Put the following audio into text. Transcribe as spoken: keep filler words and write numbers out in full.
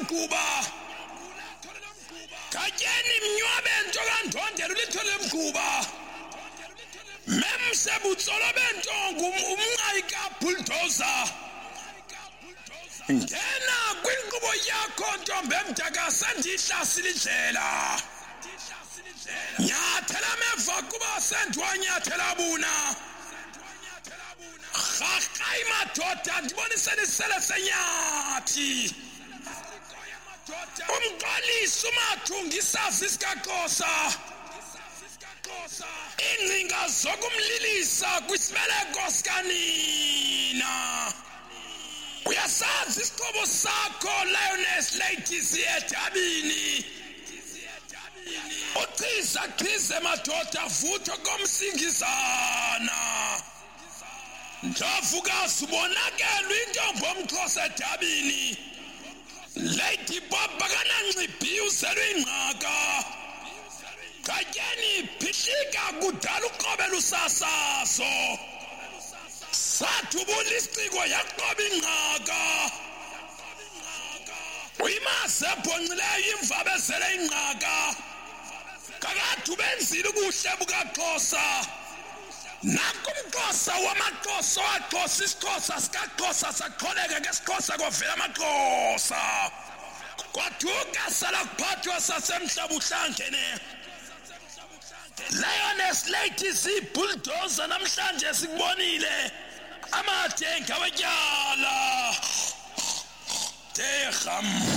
mguba kajeni mnywabe nto kandondela ulithole mguba memse butsolo bentongo umnqayika bulldozer ngena kwinqubo yakho ntombi emdakasa ndihlasile indlela nyathela meva kuba sendwanyathela buna Hakai madoda ndibonisele isele senyathi umqalisi umathunga isazi sikaXhosa ingcinga zokumlilisa kwisibeleko sikanina uyasazi isixhobo sakho Lioness Ladies edabini uchiza chize madoda vutho komsingizana Ndavuka subonakela intombi omXhosa edabini Lady Bob bakananciphi uselwe ingqaka kajeni phishika kudala uqobela usasaso sathubula isiciko yaqoba ingqaka uyimase ebhoncileyo imvabezele ingqaka kakade ubenzile ubuhle bukaXhosa nakumXhosa wamaXhosa waxhosa isiXhosa sikaXhosa saqholeka ngesiXhosa kovela amaXhosa kwathuka sala kuphathwa sasemhlaba uhlangene Lioness Ladies bulldozer namhlanje sikubonile amathe ngawetyala teham